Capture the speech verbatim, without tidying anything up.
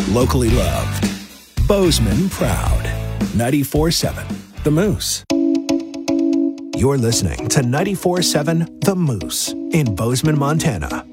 Locally loved. Bozeman proud. ninety-four seven The Moose. You're listening to ninety-four seven The Moose in Bozeman, Montana.